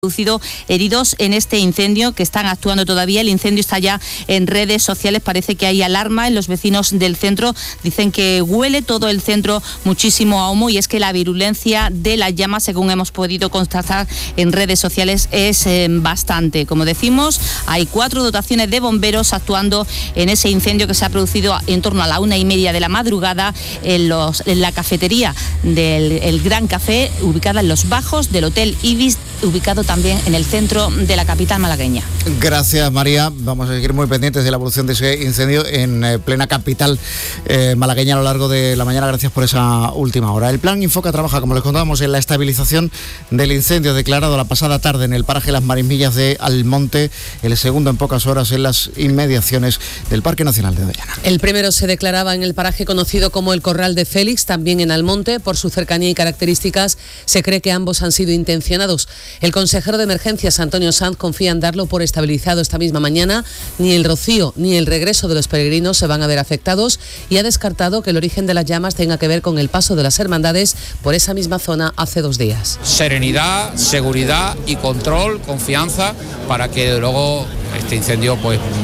producido heridos en este incendio que están actuando todavía. El incendio está ya en redes sociales, parece que hay alarma en los vecinos del centro, dicen que huele todo el centro muchísimo a humo y es que la virulencia de las llamas, según hemos podido constatar en redes sociales, es bastante. Como decimos, hay 4 dotaciones de bomberos actuando en ese incendio que se ha producido en torno a la 1:30 de la madrugada en la cafetería del Gran Café, ubicada en los bajos del Hotel Ibis, ubicado también en el centro de la capital malagueña. Gracias, María. Vamos a seguir muy pendientes de la evolución de ese incendio en plena capital malagueña a lo largo de la mañana. Gracias por esa última hora. El Plan Infoca trabaja, como les contábamos, en la estabilización del incendio declarado la pasada tarde en el paraje Las Marismillas de Almonte, el segundo en pocas horas en las inmediaciones del Parque Nacional de Doñana. El primero se declaraba en el paraje conocido como el Corral de Félix, también en Almonte. Por su cercanía y características, se cree que ambos han sido intencionados. El consejero de Emergencias, Antonio Sanz, confía en darlo por estabilizado esta misma mañana. Ni el rocío ni el regreso de los peregrinos se van a ver afectados y ha descartado que el origen de las llamas tenga que ver con el paso de las hermandades por esa misma zona hace 2 días. Serenidad, seguridad y control, confianza, para que luego este incendio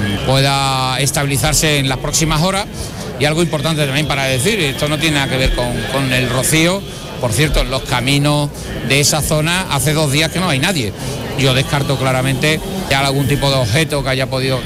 pueda estabilizarse en las próximas horas. Y algo importante también para decir, esto no tiene nada que ver con el rocío. Por cierto, en los caminos de esa zona hace 2 días que no hay nadie. Yo descarto claramente que haya algún tipo de objeto que haya podido...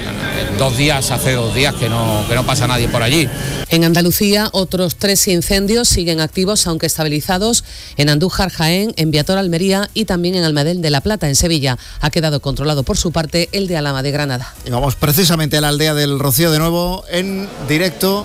hace 2 días que no pasa nadie por allí. En Andalucía, otros 3 incendios siguen activos, aunque estabilizados, en Andújar, Jaén, en Viator, Almería y también en Almadén de la Plata, en Sevilla. Ha quedado controlado por su parte el de Alhama de Granada. Y vamos precisamente a la aldea del Rocío de nuevo en directo,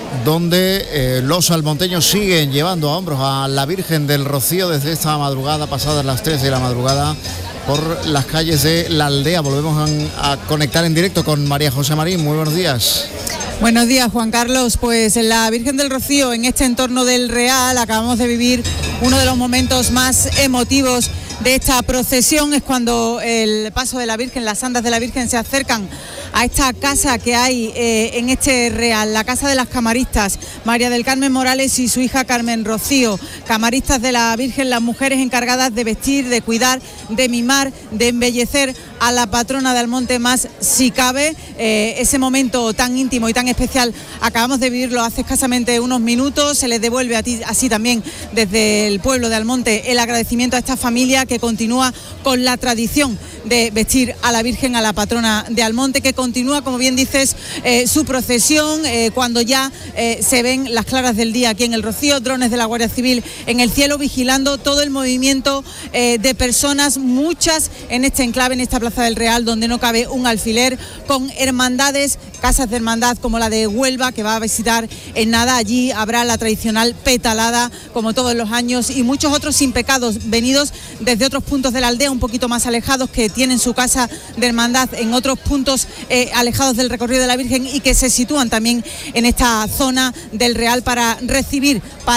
donde los almonteños siguen llevando a hombros a la Virgen del Rocío desde esta madrugada, pasadas las 3 de la madrugada, por las calles de la aldea. Volvemos a conectar en directo con María José Marín. Muy buenos días. Buenos días, Juan Carlos. Pues en la Virgen del Rocío, en este entorno del Real, acabamos de vivir uno de los momentos más emotivos de esta procesión. Es cuando el paso de la Virgen, las andas de la Virgen se acercan a esta casa que hay en este Real, la Casa de las Camaristas, María del Carmen Morales y su hija Carmen Rocío, camaristas de la Virgen, las mujeres encargadas de vestir, de cuidar, de mimar, de embellecer a la patrona de Almonte más si cabe. Ese momento tan íntimo y tan especial acabamos de vivirlo hace escasamente unos minutos. Se les devuelve así también desde el pueblo de Almonte el agradecimiento a esta familia que continúa con la tradición de vestir a la Virgen, a la patrona de Almonte, que continúa, como bien dices, su procesión cuando ya se ven las claras del día aquí en el Rocío, drones de la Guardia Civil en el cielo vigilando todo el movimiento de personas, muchas en este enclave, en esta Plaza del Real, donde no cabe un alfiler, con hermandades, casas de hermandad como la de Huelva, que va a visitar en nada. Allí habrá la tradicional petalada, como todos los años, y muchos otros sin pecados, venidos desde otros puntos de la aldea, un poquito más alejados, que tienen su casa de hermandad en otros puntos alejados del recorrido de la Virgen y que se sitúan también en esta zona del Real para recibir,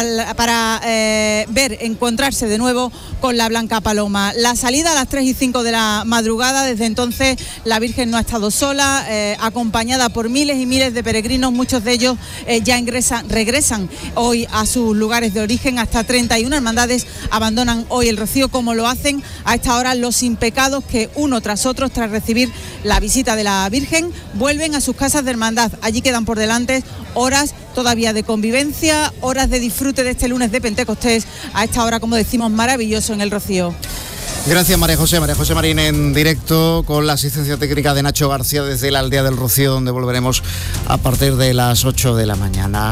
para ver, encontrarse de nuevo con la Blanca Paloma. La salida a las 3:05 de la madrugada. Desde entonces la Virgen no ha estado sola, acompañada por miles y miles de peregrinos. Muchos de ellos ya regresan hoy a sus lugares de origen. Hasta 31 hermandades abandonan hoy el Rocío, como lo hacen a esta hora los sin pecados, que uno tras otro, tras recibir la visita de la Virgen, vuelven a sus casas de hermandad. Allí quedan por delante horas todavía de convivencia, horas de disfrute de este lunes de Pentecostés, a esta hora, como decimos, maravilloso en el Rocío. Gracias, María José Marín, en directo con la asistencia técnica de Nacho García desde la aldea del Rocío, donde volveremos a partir de las 8 de la mañana.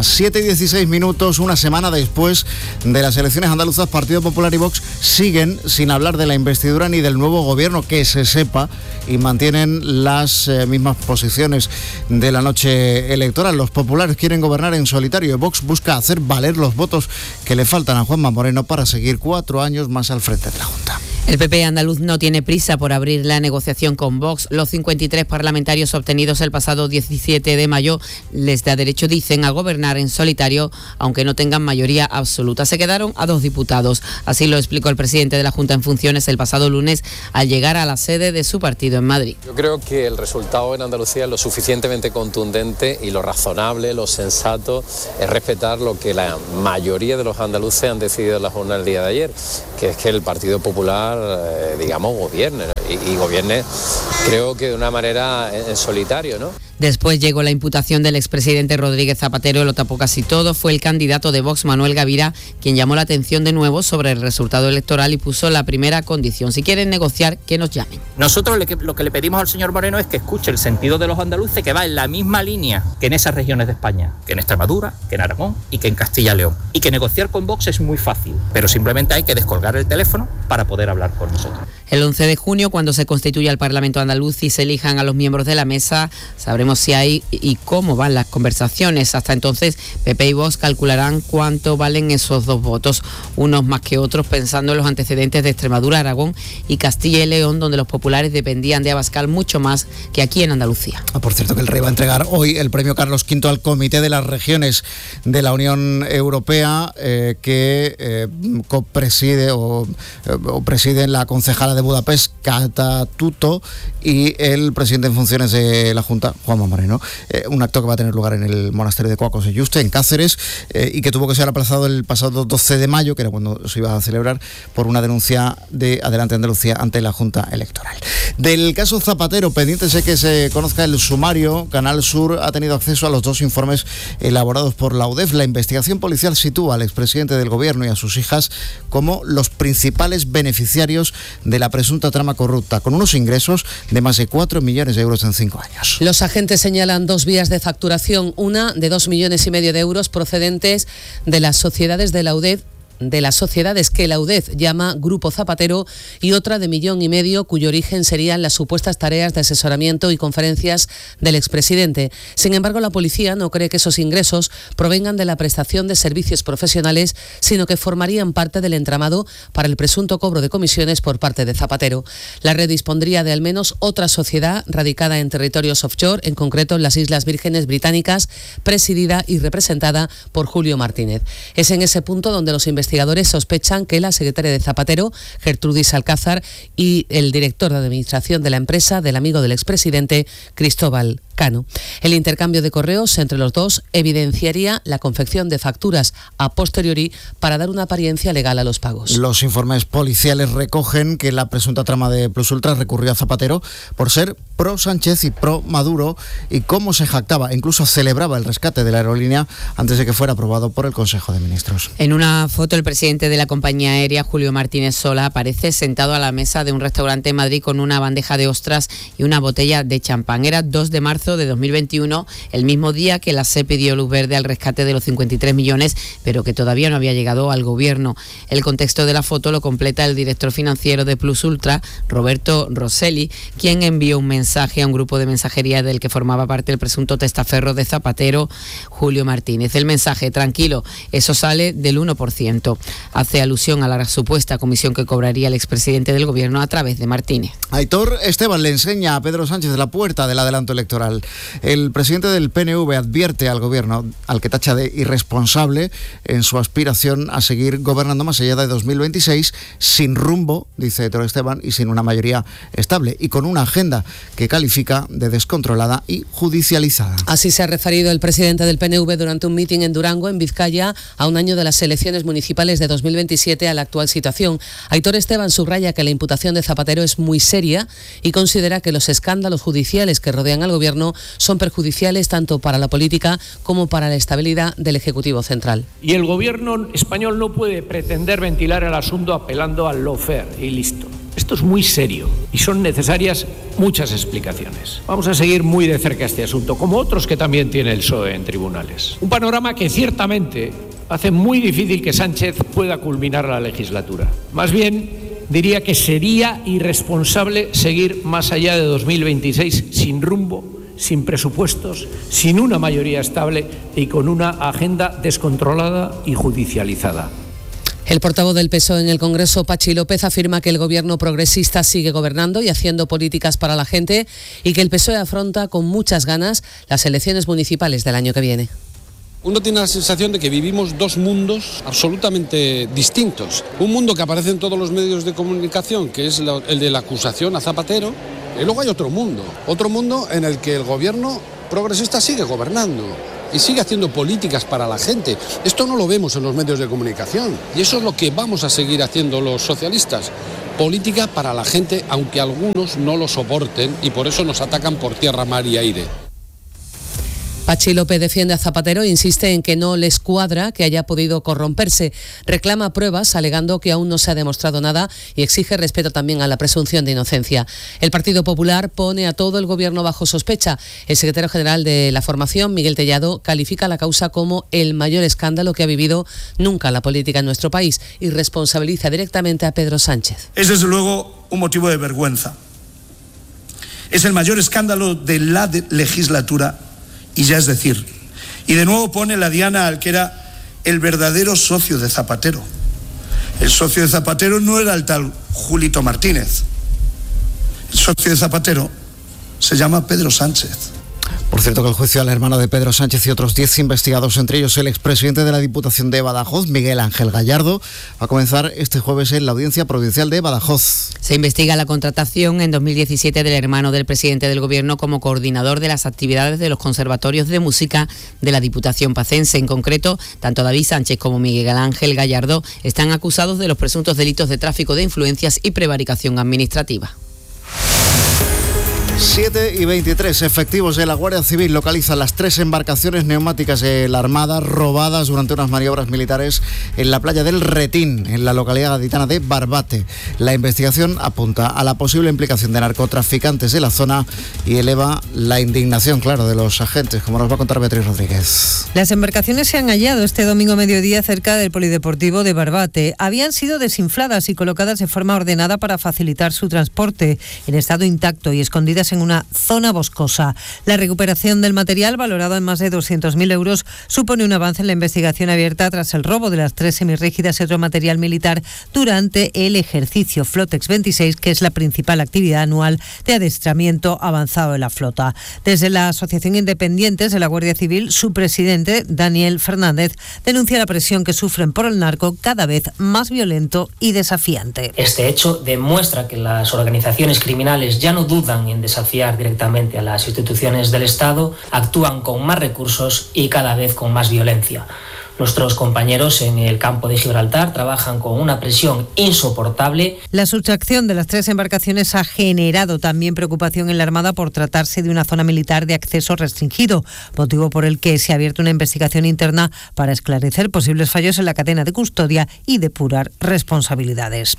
7:16, una semana después de las elecciones andaluzas, Partido Popular y Vox siguen sin hablar de la investidura ni del nuevo gobierno, que se sepa, y mantienen las mismas posiciones de la noche electoral. Los populares quieren gobernar en solitario y Vox busca hacer valer los votos que le faltan a Juanma Moreno para seguir 4 años más al frente de la Junta. El PP andaluz no tiene prisa por abrir la negociación con Vox. Los 53 parlamentarios obtenidos el pasado 17 de mayo les da derecho, dicen, a gobernar en solitario, aunque no tengan mayoría absoluta. Se quedaron a 2 diputados. Así lo explicó el presidente de la Junta en funciones el pasado lunes al llegar a la sede de su partido en Madrid. Yo creo que el resultado en Andalucía es lo suficientemente contundente y lo razonable, lo sensato, es respetar lo que la mayoría de los andaluces han decidido en la jornada del día de ayer, que que es que el Partido Popular, gobierne, ¿no? y gobierne, creo que de una manera en solitario, ¿no? Después llegó la imputación del expresidente Rodríguez Zapatero, lo tapó casi todo. Fue el candidato de Vox, Manuel Gavira, quien llamó la atención de nuevo sobre el resultado electoral y puso la primera condición: si quieren negociar, que nos llamen. Nosotros lo que le pedimos al señor Moreno es que escuche el sentido de los andaluces, que va en la misma línea que en esas regiones de España, que en Extremadura, que en Aragón y que en Castilla y León. Y que negociar con Vox es muy fácil, pero simplemente hay que descolgar el teléfono para poder hablar con nosotros. El 11 de junio, cuando se constituya el Parlamento andaluz y se elijan a los miembros de la mesa, sabremos si hay y cómo van las conversaciones. Hasta entonces, PP y Vox calcularán cuánto valen esos dos votos, unos más que otros, pensando en los antecedentes de Extremadura, Aragón y Castilla y León, donde los populares dependían de Abascal mucho más que aquí en Andalucía. Por cierto, que el Rey va a entregar hoy el premio Carlos V al Comité de las Regiones de la Unión Europea, que copreside o preside la concejala de Budapest, Cata Tuto, y el presidente en funciones de la Junta, Juanma Moreno. Un acto que va a tener lugar en el monasterio de Cuacos de Yuste, en Cáceres, y que tuvo que ser aplazado el pasado 12 de mayo, que era cuando se iba a celebrar, por una denuncia de Adelante Andalucía ante la Junta Electoral. Del caso Zapatero, pendientes de que se conozca el sumario, Canal Sur ha tenido acceso a los dos informes elaborados por la UDEF. La investigación policial sitúa al expresidente del Gobierno y a sus hijas como los principales beneficiarios de la presunta trama corrupta, con unos ingresos de más de 4 millones de euros en 5 años. Los agentes señalan dos vías de facturación, una de 2,5 millones de euros procedentes de las sociedades de la UDEF, de las sociedades que la UDEF llama Grupo Zapatero, y otra de 1,5 millones, cuyo origen serían las supuestas tareas de asesoramiento y conferencias del expresidente. Sin embargo, la policía no cree que esos ingresos provengan de la prestación de servicios profesionales, sino que formarían parte del entramado para el presunto cobro de comisiones por parte de Zapatero. La red dispondría de al menos otra sociedad radicada en territorios offshore, en concreto en las Islas Vírgenes Británicas, presidida y representada por Julio Martínez. Es en ese punto donde los investigadores sospechan que la secretaria de Zapatero, Gertrudis Alcázar, y el director de administración de la empresa del amigo del expresidente, Cristóbal Cano. El intercambio de correos entre los dos evidenciaría la confección de facturas a posteriori para dar una apariencia legal a los pagos. Los informes policiales recogen que la presunta trama de Plus Ultra recurrió a Zapatero por ser pro Sánchez y pro Maduro, y cómo se jactaba, incluso celebraba el rescate de la aerolínea antes de que fuera aprobado por el Consejo de Ministros. En una foto, el presidente de la compañía aérea, Julio Martínez Sola, aparece sentado a la mesa de un restaurante en Madrid con una bandeja de ostras y una botella de champán. Era 2 de marzo de 2021, el mismo día que la SEP pidió luz verde al rescate de los 53 millones, pero que todavía no había llegado al gobierno. El contexto de la foto lo completa el director financiero de Plus Ultra, Roberto Rosselli, quien envió un mensaje a un grupo de mensajería del que formaba parte el presunto testaferro de Zapatero, Julio Martínez. El mensaje: tranquilo, eso sale del 1%. Hace alusión a la supuesta comisión que cobraría el expresidente del gobierno a través de Martínez. Aitor Esteban le enseña a Pedro Sánchez la puerta del adelanto electoral. El presidente del PNV advierte al gobierno, al que tacha de irresponsable, en su aspiración a seguir gobernando más allá de 2026, sin rumbo, dice Aitor Esteban, y sin una mayoría estable, y con una agenda que califica de descontrolada y judicializada. Así se ha referido el presidente del PNV durante un mitin en Durango, en Vizcaya, a un año de las elecciones municipales de 2027, a la actual situación. Aitor Esteban subraya que la imputación de Zapatero es muy seria y considera que los escándalos judiciales que rodean al gobierno son perjudiciales tanto para la política como para la estabilidad del Ejecutivo Central. Y el gobierno español no puede pretender ventilar el asunto apelando al lawfare y listo. Esto es muy serio y son necesarias muchas explicaciones. Vamos a seguir muy de cerca este asunto, como otros que también tiene el PSOE en tribunales. Un panorama que ciertamente hace muy difícil que Sánchez pueda culminar la legislatura. Más bien, diría que sería irresponsable seguir más allá de 2026 sin rumbo, sin presupuestos, sin una mayoría estable y con una agenda descontrolada y judicializada. El portavoz del PSOE en el Congreso, Pachi López, afirma que el gobierno progresista sigue gobernando y haciendo políticas para la gente y que el PSOE afronta con muchas ganas las elecciones municipales del año que viene. Uno tiene la sensación de que vivimos dos mundos absolutamente distintos. Un mundo que aparece en todos los medios de comunicación, que es el de la acusación a Zapatero, y luego hay otro mundo en el que el gobierno progresista sigue gobernando. y sigue haciendo políticas para la gente. Esto no lo vemos en los medios de comunicación y eso es lo que vamos a seguir haciendo los socialistas. Política para la gente, aunque algunos no lo soporten y por eso nos atacan por tierra, mar y aire. Patxi López defiende a Zapatero e insiste en que no les cuadra que haya podido corromperse. Reclama pruebas, alegando que aún no se ha demostrado nada y exige respeto también a la presunción de inocencia. El Partido Popular pone a todo el gobierno bajo sospecha. El secretario general de la formación, Miguel Tellado, califica la causa como el mayor escándalo que ha vivido nunca la política en nuestro país y responsabiliza directamente a Pedro Sánchez. Es desde luego un motivo de vergüenza. Es el mayor escándalo de la legislatura. Y ya es decir, y de nuevo pone la diana al que era el verdadero socio de Zapatero. El socio de Zapatero no era el tal Julito Martínez. El socio de Zapatero se llama Pedro Sánchez. Por cierto, que el juicio al hermano de Pedro Sánchez y otros 10 investigados, entre ellos el expresidente de la Diputación de Badajoz, Miguel Ángel Gallardo, va a comenzar este jueves en la Audiencia Provincial de Badajoz. Se investiga la contratación en 2017 del hermano del presidente del Gobierno como coordinador de las actividades de los conservatorios de música de la Diputación pacense. En concreto, tanto David Sánchez como Miguel Ángel Gallardo están acusados de los presuntos delitos de tráfico de influencias y prevaricación administrativa. 7:23, efectivos de la Guardia Civil localizan las 3 embarcaciones neumáticas de la Armada robadas durante unas maniobras militares en la playa del Retín, en la localidad gaditana de Barbate. La investigación apunta a la posible implicación de narcotraficantes de la zona y eleva la indignación, claro, de los agentes, como nos va a contar Beatriz Rodríguez. Las embarcaciones se han hallado este domingo mediodía cerca del polideportivo de Barbate. Habían sido desinfladas y colocadas de forma ordenada para facilitar su transporte, en estado intacto y escondidas en una zona boscosa. La recuperación del material, valorado en más de 200.000 euros, supone un avance en la investigación abierta tras el robo de las 3 semirrígidas y otro material militar durante el ejercicio Flotex 26, que es la principal actividad anual de adiestramiento avanzado de la flota. Desde la Asociación Independientes de la Guardia Civil, su presidente, Daniel Fernández, denuncia la presión que sufren por el narco, cada vez más violento y desafiante. Este hecho demuestra que las organizaciones criminales ya no dudan en desafiar directamente a las instituciones del Estado, actúan con más recursos y cada vez con más violencia. Nuestros compañeros en el campo de Gibraltar trabajan con una presión insoportable. La sustracción de las 3 embarcaciones ha generado también preocupación en la Armada por tratarse de una zona militar de acceso restringido, motivo por el que se ha abierto una investigación interna para esclarecer posibles fallos en la cadena de custodia y depurar responsabilidades.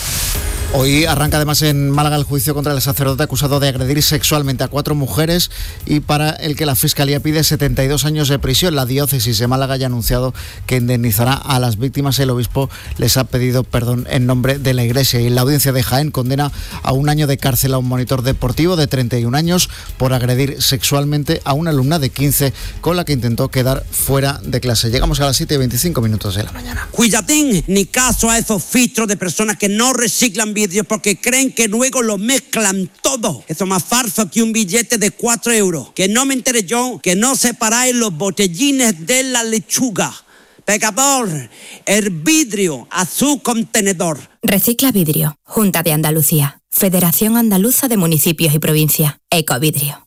Hoy arranca además en Málaga el juicio contra el sacerdote acusado de agredir sexualmente a 4 mujeres y para el que la Fiscalía pide 72 años de prisión. La diócesis de Málaga ya ha anunciado que indemnizará a las víctimas. El obispo les ha pedido perdón en nombre de la Iglesia. Y la audiencia de Jaén condena a 1 año de cárcel a un monitor deportivo de 31 años por agredir sexualmente a una alumna de 15 con la que intentó quedar fuera de clase. Llegamos a las 7:25 de la mañana. Cuidatín, ni caso a esos filtros de personas que no reciclan vídeos porque creen que luego lo mezclan todo. Eso es más falso que un billete de 4 euros. Que no me enteré yo que no separáis los botellines de la lechuga. Pecador, el vidrio a su contenedor. Recicla Vidrio, Junta de Andalucía, Federación Andaluza de Municipios y Provincias, Ecovidrio.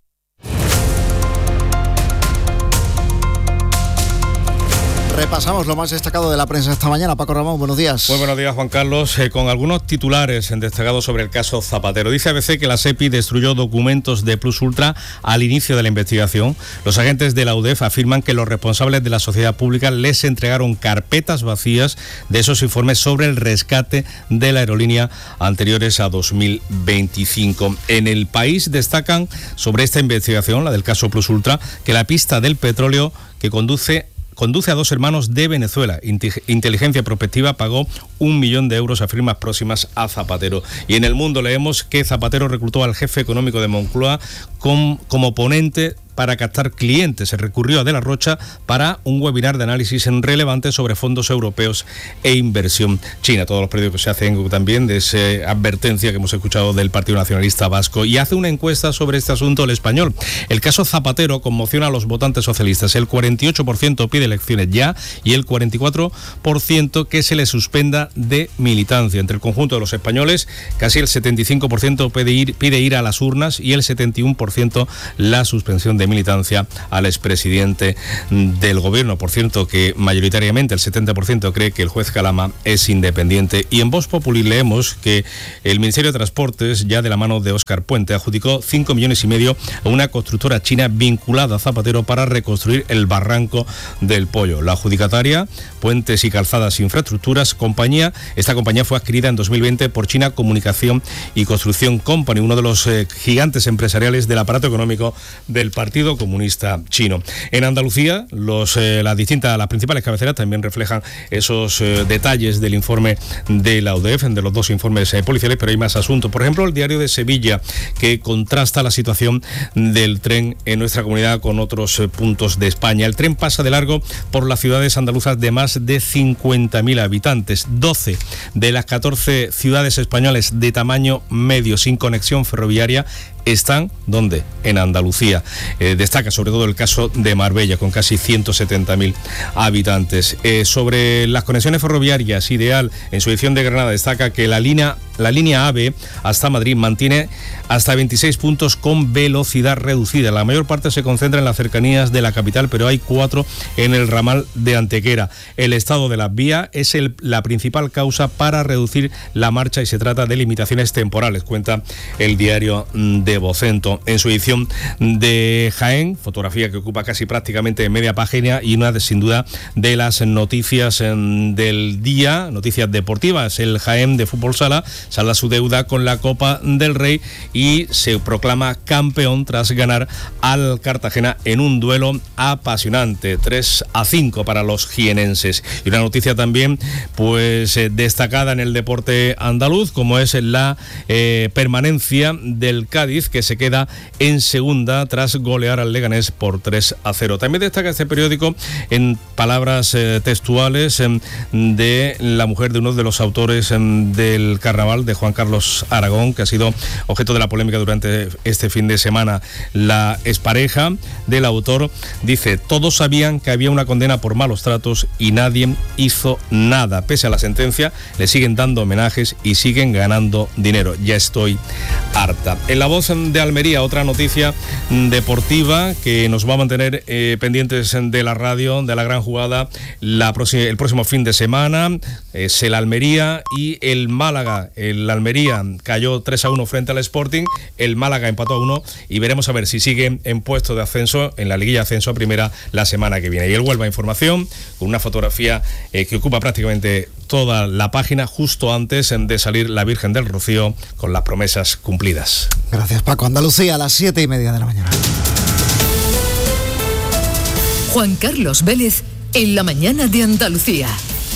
Repasamos lo más destacado de la prensa esta mañana. Paco Ramón, buenos días. Muy buenos días, Juan Carlos. Con algunos titulares destacados sobre el caso Zapatero. Dice ABC que la SEPI destruyó documentos de Plus Ultra al inicio de la investigación. Los agentes de la UDEF afirman que los responsables de la sociedad pública les entregaron carpetas vacías de esos informes sobre el rescate de la aerolínea anteriores a 2025. En El País destacan sobre esta investigación, la del caso Plus Ultra, que la pista del petróleo que conduce a 2 hermanos de Venezuela. Inteligencia Prospectiva pagó 1 millón de euros a firmas próximas a Zapatero. Y en El Mundo leemos que Zapatero reclutó al jefe económico de Moncloa como ponente para captar clientes. Se recurrió a De la Rocha para un webinar de análisis relevante sobre fondos europeos e inversión china. Todos los periódicos se hacen también de esa advertencia que hemos escuchado del Partido Nacionalista Vasco. Y hace una encuesta sobre este asunto El Español. El caso Zapatero conmociona a los votantes socialistas. El 48% pide elecciones ya y el 44% que se le suspenda de militancia. Entre el conjunto de los españoles, casi el 75% pide ir a las urnas y el 71% la suspensión de de militancia al expresidente del gobierno. Por cierto, que mayoritariamente el 70% cree que el juez Calama es independiente. Y en Vox Populi leemos que el Ministerio de Transportes, ya de la mano de Óscar Puente, adjudicó 5,5 millones a una constructora china vinculada a Zapatero para reconstruir el barranco del Pollo. La adjudicataria, Puentes y Calzadas Infraestructuras, esta compañía fue adquirida en 2020 por China Comunicación y Construcción Company, uno de los gigantes empresariales del aparato económico del Partido Comunista Chino. En Andalucía, las principales cabeceras también reflejan esos detalles del informe de la UDEF, de los dos informes policiales, pero hay más asuntos. Por ejemplo, el Diario de Sevilla, que contrasta la situación del tren en nuestra comunidad con otros puntos de España. El tren pasa de largo por las ciudades andaluzas de más de 50.000 habitantes. 12 de las 14 ciudades españolas de tamaño medio sin conexión ferroviaria están, ¿dónde? En Andalucía. Destaca sobre todo el caso de Marbella, con casi 170.000 habitantes. Sobre las conexiones ferroviarias, Ideal, en su edición de Granada, destaca que la línea AVE hasta Madrid mantiene hasta 26 puntos con velocidad reducida. La mayor parte se concentra en las cercanías de la capital, pero hay 4 en el ramal de Antequera. El estado de las vías es la principal causa para reducir la marcha y se trata de limitaciones temporales, cuenta el diario de Vocento. En su edición de Jaén, fotografía que ocupa casi prácticamente media página y una sin duda de las noticias del día, noticias deportivas. El Jaén de fútbol sala salda su deuda con la Copa del Rey y se proclama campeón tras ganar al Cartagena en un duelo apasionante, 3-5 para los jienenses. Y una noticia también pues destacada en el deporte andaluz, como es la permanencia del Cádiz, que se queda en segunda tras golear al Leganés por 3-0. También destaca este periódico en palabras textuales de la mujer de uno de los autores del carnaval, de Juan Carlos Aragón, que ha sido objeto de la polémica durante este fin de semana. La expareja del autor dice: todos sabían que había una condena por malos tratos y nadie hizo nada. Pese a la sentencia, le siguen dando homenajes y siguen ganando dinero. Ya estoy harta. En La Voz de Almería, otra noticia deportiva que nos va a mantener pendientes de la radio, de la gran jugada el próximo fin de semana. Es el Almería y el Málaga. El Almería cayó 3-1 frente al Sporting, el Málaga empató a 1 y veremos a ver si sigue en puesto de ascenso en la liguilla de ascenso a primera la semana que viene. Y el Huelva Información, con una fotografía que ocupa prácticamente toda la página justo antes de salir la Virgen del Rocío con las promesas cumplidas. Gracias, Paco. Andalucía a las 7:30 de la mañana. Juan Carlos Vélez en la mañana de Andalucía.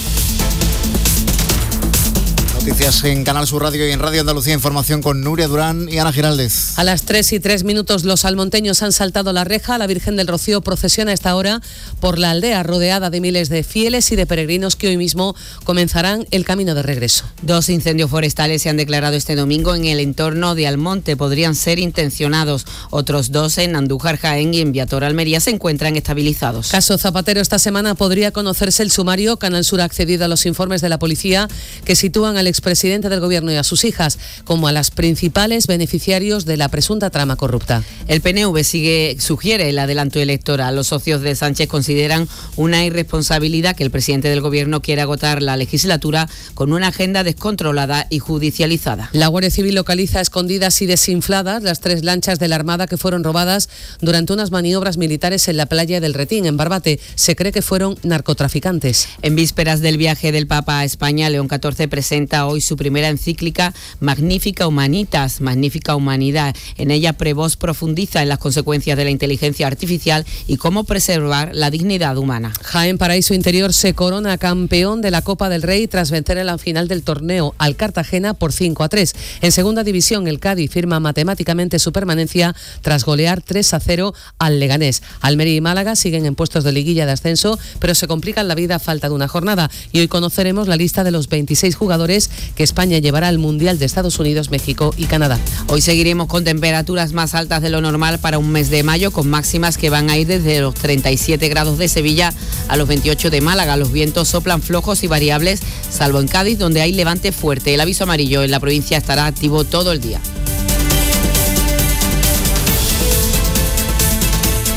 Noticias en Canal Sur Radio y en Radio Andalucía Información con Nuria Durán y Ana Giraldez. A las 3:03 los salmonteños han saltado la reja. La Virgen del Rocío procesiona a esta hora por la aldea, rodeada de miles de fieles y de peregrinos que hoy mismo comenzarán el camino de regreso. 2 incendios forestales se han declarado este domingo en el entorno de Almonte. Podrían ser intencionados. Otros 2 en Andújar, Jaén y en Viator, Almería, se encuentran estabilizados. Caso Zapatero. Esta semana podría conocerse el sumario. Canal Sur ha accedido a los informes de la policía que sitúan al expresidente del gobierno y a sus hijas como a las principales beneficiarios de la presunta trama corrupta. El PNV sugiere el adelanto electoral. Los socios de Sánchez consideran una irresponsabilidad que el presidente del gobierno quiera agotar la legislatura con una agenda descontrolada y judicializada. La Guardia Civil localiza escondidas y desinfladas las 3 lanchas de la Armada que fueron robadas durante unas maniobras militares en la playa del Retín, en Barbate. Se cree que fueron narcotraficantes. En vísperas del viaje del Papa a España, León XIV presenta hoy su primera encíclica Magnifica Humanitas, Magnífica Humanidad. En ella Prevost profundiza en las consecuencias de la inteligencia artificial y cómo preservar la dignidad humana. Jaén Paraíso Interior se corona campeón de la Copa del Rey tras vencer en la final del torneo al Cartagena por 5-3. En segunda división, el Cádiz firma matemáticamente su permanencia tras golear 3-0 al Leganés. Almería y Málaga siguen en puestos de liguilla de ascenso, pero se complican la vida a falta de una jornada. Y hoy conoceremos la lista de los 26 jugadores que España llevará al Mundial de Estados Unidos, México y Canadá. Hoy seguiremos con temperaturas más altas de lo normal para un mes de mayo, con máximas que van a ir desde los 37 grados de Sevilla a los 28 de Málaga. Los vientos soplan flojos y variables, salvo en Cádiz, donde hay levante fuerte. El aviso amarillo en la provincia estará activo todo el día.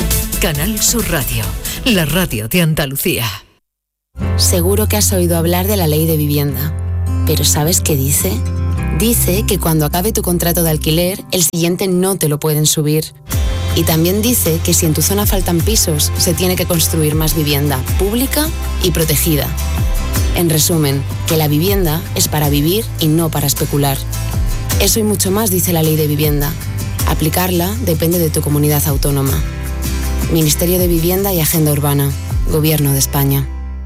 Canal Sur Radio, la radio de Andalucía. Seguro que has oído hablar de la ley de vivienda, pero ¿sabes qué dice? Dice que cuando acabe tu contrato de alquiler, el siguiente no te lo pueden subir. Y también dice que si en tu zona faltan pisos, se tiene que construir más vivienda pública y protegida. En resumen, que la vivienda es para vivir y no para especular. Eso y mucho más dice la ley de vivienda. Aplicarla depende de tu comunidad autónoma. Ministerio de Vivienda y Agenda Urbana, Gobierno de España.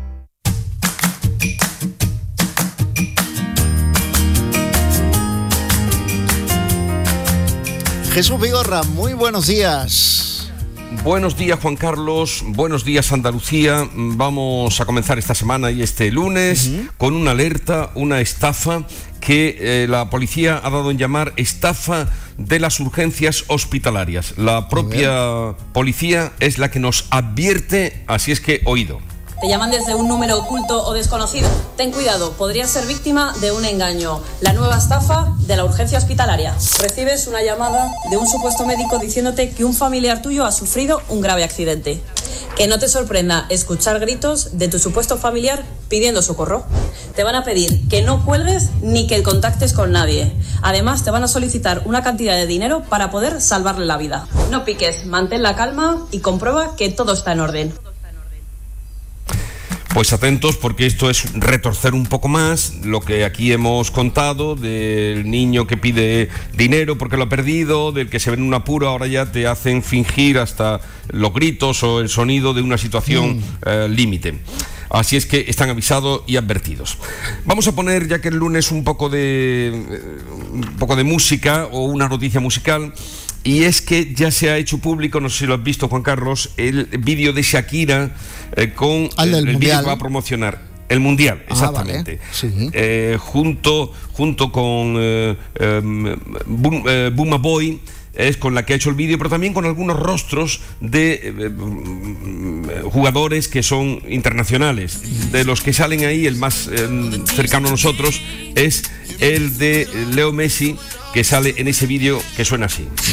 Jesús Vigorra, muy buenos días. Buenos días, Juan Carlos. Buenos días, Andalucía. Vamos a comenzar esta semana y este lunes con una alerta, una estafa que la policía ha dado en llamar estafa de las urgencias hospitalarias. La propia policía es la que nos advierte, así es que oído. Te llaman desde un número oculto o desconocido. Ten cuidado, podrías ser víctima de un engaño. La nueva estafa de la urgencia hospitalaria. Recibes una llamada de un supuesto médico diciéndote que un familiar tuyo ha sufrido un grave accidente. Que no te sorprenda escuchar gritos de tu supuesto familiar pidiendo socorro. Te van a pedir que no cuelgues ni que contactes con nadie. Además, te van a solicitar una cantidad de dinero para poder salvarle la vida. No piques, mantén la calma y comprueba que todo está en orden. Pues atentos, porque esto es retorcer un poco más lo que aquí hemos contado del niño que pide dinero porque lo ha perdido, del que se ve en un apuro, ahora ya te hacen fingir hasta los gritos o el sonido de una situación límite. Así es que están avisados y advertidos. Vamos a poner, ya que el lunes, un poco de música o una noticia musical. Y es que ya se ha hecho público, no sé si lo has visto, Juan Carlos, el vídeo de Shakira con el vídeo que va a promocionar el Mundial, exactamente. Vale. Sí. Junto con Buma Boy, es con la que ha hecho el vídeo, pero también con algunos rostros de jugadores que son internacionales. De los que salen ahí, el más cercano a nosotros es el de Leo Messi, que sale en ese vídeo que suena así.